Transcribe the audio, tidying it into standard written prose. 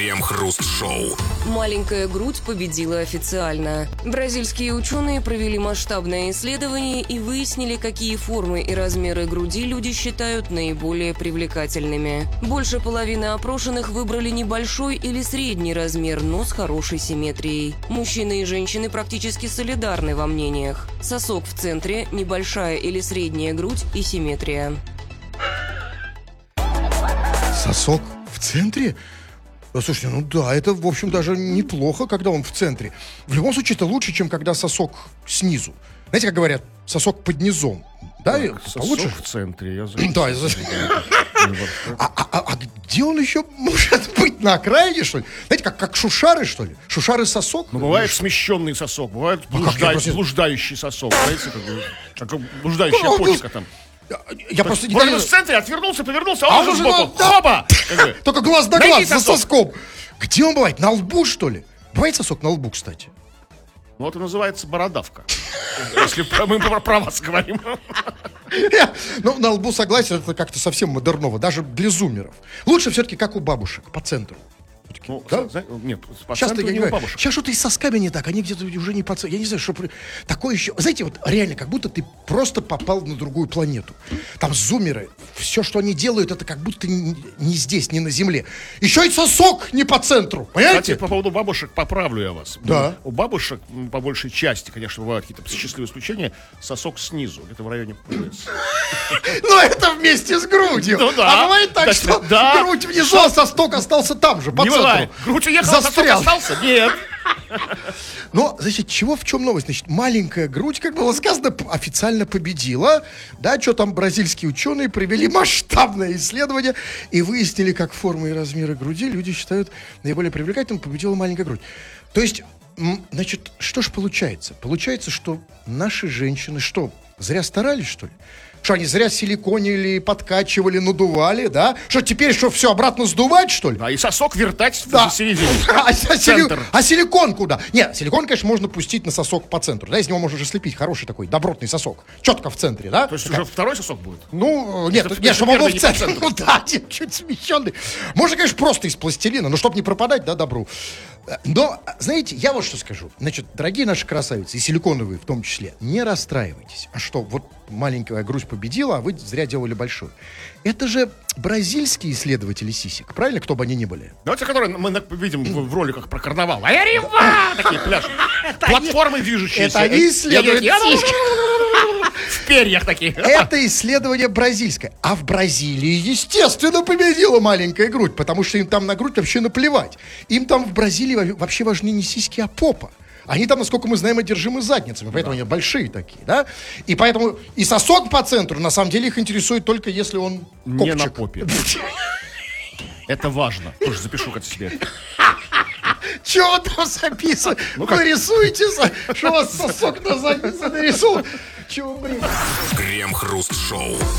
Крем-хруст-шоу. Маленькая грудь победила официально. Бразильские ученые провели масштабное исследование и выяснили, какие формы и размеры груди люди считают наиболее привлекательными. Больше половины опрошенных выбрали небольшой или средний размер, но с хорошей симметрией. Мужчины и женщины практически солидарны во мнениях. Сосок в центре, небольшая или средняя грудь и симметрия. Сосок в центре? Да, слушайте, ну да, это, в общем, даже неплохо, когда он в центре. В любом случае, это лучше, чем когда сосок снизу. Знаете, как говорят, сосок под низом. Да, сосок в центре, я знаю. Да, а где он еще может быть? На окраине, что ли? Знаете, как шушары, что ли? Шушары сосок? Ну, бывает смещенный сосок, бывает блуждающий сосок. Знаете, как блуждающая почка там. Я просто в центре отвернулся, повернулся, а он уже сбоку. Хоба! Только глаз на глаз за соском. Где он бывает? На лбу, что ли? Бывает сосок на лбу, кстати? Ну, это называется бородавка. Если мы про вас говорим. Ну, на лбу согласен, это как-то совсем модерново, даже для зумеров. Лучше все-таки как у бабушек, по центру. Ну, да? Нет, по Часто центру я не говорю, у бабушек. сейчас что-то и с сосками не так, они где-то уже не по центру. Я не знаю, что... Такое еще... Знаете, вот реально, как будто ты просто попал на другую планету. Там зумеры, все, что они делают, это как будто не здесь, не на Земле. Еще и сосок не по центру, понимаете? Кстати, по поводу бабушек поправлю я вас. Да. У бабушек, по большей части, конечно, бывают какие-то счастливые исключения, сосок снизу, где-то в районе пояса. Ну, это вместе с грудью. Ну да. А бывает так, что грудь внизу, а сосок остался там же, по центру. Не бывает. Грудь уехала, застрял. сосок остался? Нет. Но, значит, в чем новость? Значит, маленькая грудь, как было сказано, официально победила. Да, что там бразильские ученые провели масштабное исследование и выяснили, как формы и размеры груди люди считают наиболее привлекательным, победила маленькая грудь. То есть, значит, что ж получается? Получается, что наши женщины, зря старались, что ли? Что, они зря силиконили, подкачивали, надували, да? Что, теперь все обратно сдувать, что ли? Да, и сосок вертать в середине. А силикон куда? Нет, силикон, конечно, можно пустить на сосок по центру. Да, из него можно уже слепить хороший такой добротный сосок. Четко в центре, да? То есть уже второй сосок будет? Ну, нет, чтобы он был в центре. Ну да, чуть смещенный. Можно, конечно, просто из пластилина, но чтобы не пропадать, да, добру. Но, знаете, я вот что скажу. Значит, дорогие наши красавицы, и силиконовые в том числе, не расстраивайтесь. А что, вот маленькая грудь победила, а вы зря делали большую. Это же бразильские исследователи сисек, правильно, кто бы они ни были? Ну, это которые мы видим в роликах про карнавал. Такие пляжи. Платформы движущиеся. Это они исследуют сиськи. В перьях таких. Это исследование бразильское. А в Бразилии, естественно, победила маленькая грудь, потому что им там на грудь вообще наплевать. Им там в Бразилии вообще важны не сиськи, а попа. Они там, насколько мы знаем, одержимы задницами, поэтому они большие такие, да? И поэтому и сосок по центру, на самом деле, их интересует только если он копчик. Не на попе. Это важно. Тоже запишу как себе. Чего вы там записываете? Вы рисуете, что у вас сосок на заднице нарисован? Чего, блин? Крем-хруст-шоу.